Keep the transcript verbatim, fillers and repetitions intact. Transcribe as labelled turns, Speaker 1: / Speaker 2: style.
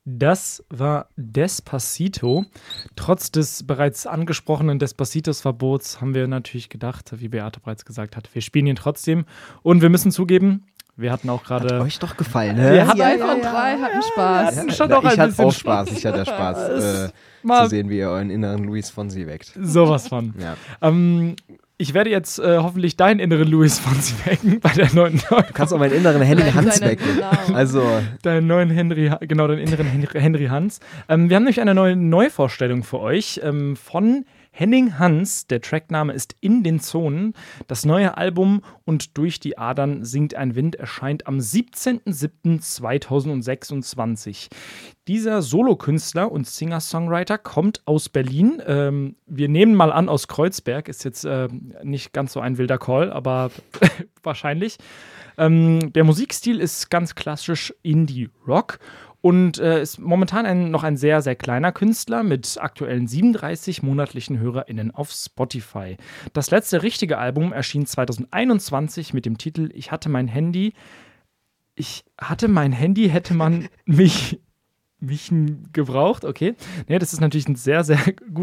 Speaker 1: Das war Despacito. Trotz des bereits angesprochenen Despacitos-Verbots haben wir natürlich gedacht, wie Beate bereits gesagt hat, wir spielen ihn trotzdem. Und wir müssen zugeben, wir hatten auch gerade...
Speaker 2: Hat euch doch gefallen, ne?
Speaker 3: Wir hatten ja, von ja, drei ja. hatten Spaß.
Speaker 2: Ja,
Speaker 1: schon
Speaker 2: ja,
Speaker 1: doch ein
Speaker 2: ich hatte
Speaker 1: bisschen
Speaker 2: auch Spaß. Ich hatte Spaß, äh, zu sehen, wie ihr euren inneren Luis Fonsi weckt.
Speaker 1: Sowas von.
Speaker 2: Ja.
Speaker 1: Ähm, ich werde jetzt äh, hoffentlich deinen inneren Luis Fonsi wecken bei der neuen
Speaker 2: Du kannst auch meinen inneren Henry Hans wecken.
Speaker 3: Genau.
Speaker 2: Also
Speaker 1: deinen neuen Henry, genau, deinen inneren Henry, Henry Hans. Ähm, wir haben nämlich eine neue Neuvorstellung für euch ähm, von Henning Hans. Der Trackname ist In den Zonen. Das neue Album Und durch die Adern singt ein Wind erscheint am siebzehnten siebten zweitausendsechsundzwanzig. Dieser Solokünstler und Singer-Songwriter kommt aus Berlin. Ähm, wir nehmen mal an, aus Kreuzberg. Ist jetzt äh, nicht ganz so ein wilder Call, aber wahrscheinlich. Ähm, der Musikstil ist ganz klassisch Indie-Rock. Und äh, ist momentan ein, noch ein sehr, sehr kleiner Künstler mit aktuellen siebenunddreißig monatlichen HörerInnen auf Spotify. Das letzte richtige Album erschien zweitausendeinundzwanzig mit dem Titel Ich hatte mein Handy. Ich hatte mein Handy, hätte man mich, mich gebraucht. Okay. Nee, das ist natürlich ein sehr, sehr gut.